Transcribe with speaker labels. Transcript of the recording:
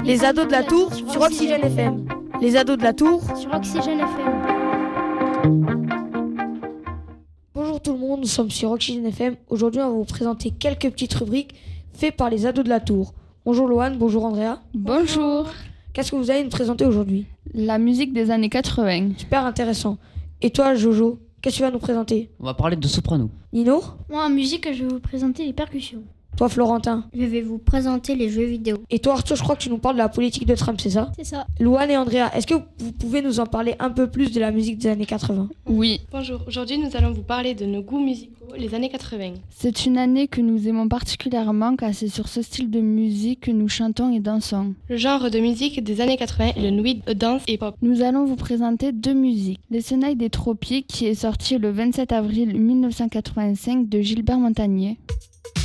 Speaker 1: Les ados de la Tour sur Oxygène FM. Les ados de la Tour
Speaker 2: sur Oxygène FM.
Speaker 1: Bonjour tout le monde, nous sommes sur Oxygène FM. Aujourd'hui, on va vous présenter quelques petites rubriques faites par les ados de la Tour. Bonjour Loane, bonjour Andrea.
Speaker 3: Bonjour.
Speaker 1: Qu'est-ce que vous allez nous présenter aujourd'hui?
Speaker 3: La musique des années 80.
Speaker 1: Super intéressant. Et toi Jojo, qu'est-ce que tu vas nous présenter?
Speaker 4: On va parler de soprano.
Speaker 1: Nino?
Speaker 2: Moi en musique, je vais vous présenter les percussions.
Speaker 1: Toi Florentin?
Speaker 2: Je vais vous présenter les jeux vidéo.
Speaker 1: Et toi Arthur, je crois que tu nous parles de la politique de Trump, c'est ça?
Speaker 2: C'est ça.
Speaker 1: Loane et Andrea, est-ce que vous pouvez nous en parler un peu plus de la musique des années 80?
Speaker 3: Oui.
Speaker 5: Bonjour, aujourd'hui nous allons vous parler de nos goûts musicaux, les années 80.
Speaker 3: C'est une année que nous aimons particulièrement car c'est sur ce style de musique que nous chantons et dansons.
Speaker 5: Le genre de musique des années 80 est le nuit, dance et pop.
Speaker 3: Nous allons vous présenter deux musiques. Les Sonnailles des Tropiques qui est sorti le 27 avril 1985 de Gilbert Montagnier.